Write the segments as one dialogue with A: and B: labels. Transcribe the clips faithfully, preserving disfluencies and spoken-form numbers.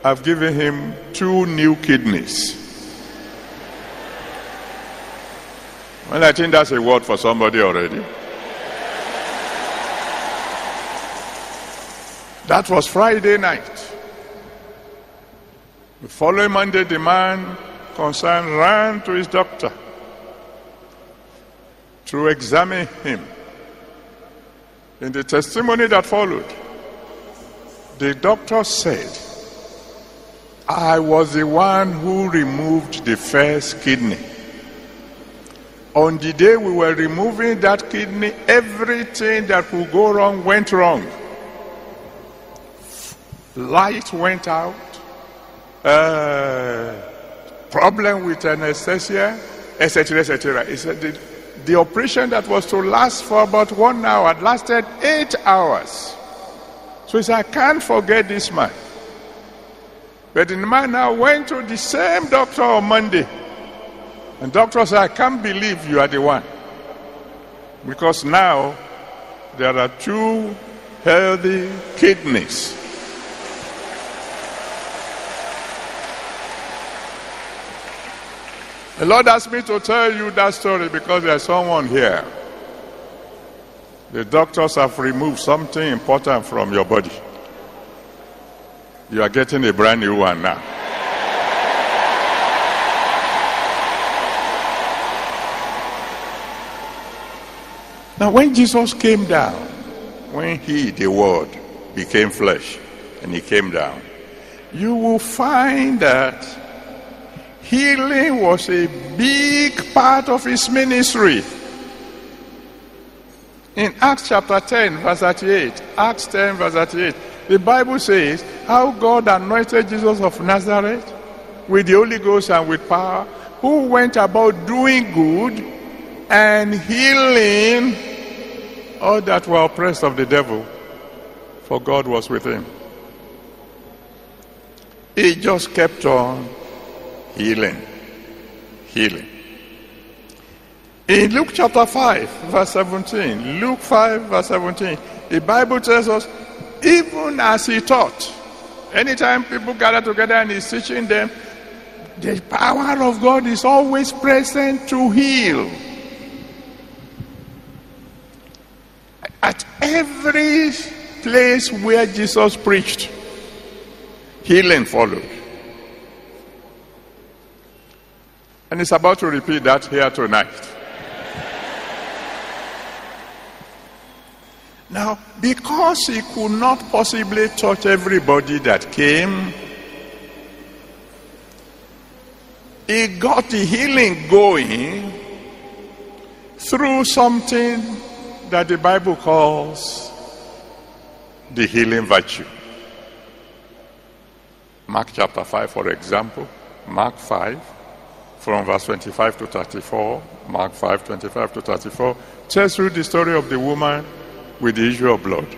A: have given him two new kidneys. Well, I think that's a word for somebody already. That was Friday night. The following Monday, the man concerned ran to his doctor to examine him. In the testimony that followed, the doctor said, I was the one who removed the first kidney. On the day we were removing that kidney, everything that could go wrong went wrong. Light went out, uh, problem with anesthesia, et cetera, et cetera. He said the, the operation that was to last for about one hour had lasted eight hours. So he said, I can't forget this man. But the man now went to the same doctor on Monday. And the doctor said, I can't believe you are the one. Because now there are two healthy kidneys. The Lord asked me to tell you that story because there's someone here. The doctors have removed something important from your body. You are getting a brand new one now. Now when Jesus came down, when he, the Word, became flesh and he came down, you will find that healing was a big part of his ministry. In Acts chapter ten, verse thirty-eight, Acts ten, verse thirty-eight, the Bible says how God anointed Jesus of Nazareth with the Holy Ghost and with power, who went about doing good and healing all that were oppressed of the devil, for God was with him. He just kept on healing, healing. In Luke chapter five, verse seventeen, Luke five, verse seventeen, the Bible tells us, even as he taught, anytime people gather together and he's teaching them, the power of God is always present to heal. At every place where Jesus preached, healing followed. And it's about to repeat that here tonight. Now, because he could not possibly touch everybody that came, he got the healing going through something that the Bible calls the healing virtue. Mark chapter five, for example, Mark five, from verse twenty-five to thirty-four, Mark five, twenty-five to thirty-four, tells you the story of the woman with the issue of blood.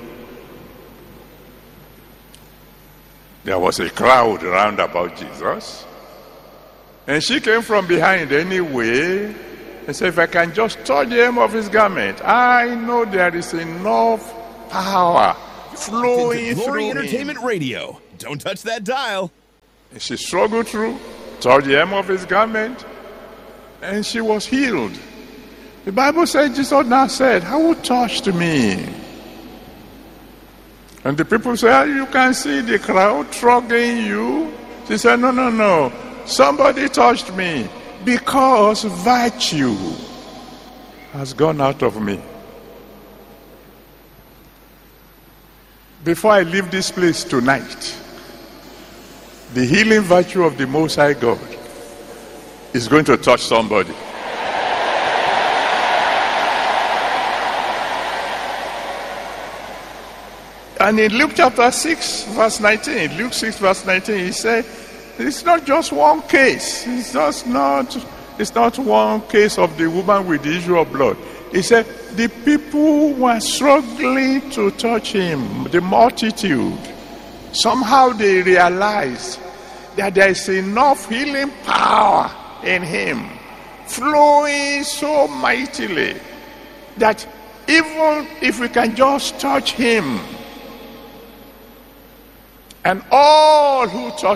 A: There was a crowd round about Jesus, and she came from behind anyway, and said, if I can just touch the hem of his garment, I know there is enough power flowing through
B: Glory
A: him.
B: Entertainment Radio. Don't touch that dial.
A: And she struggled through, touched the hem of his garment, and she was healed. The Bible said, Jesus now said, who touched me? And the people said, you can see the crowd trogging you. She said, no, no, no. Somebody touched me because virtue has gone out of me. Before I leave this place tonight, the healing virtue of the Most High God is going to touch somebody. And in Luke chapter six, verse nineteen, Luke six, verse nineteen, he said, it's not just one case. It's just not, it's not one case of the woman with the issue of blood. He said, the people were struggling to touch him, the multitude. Somehow they realized that there is enough healing power in him, flowing so mightily, that even if we can just touch him, and all who touch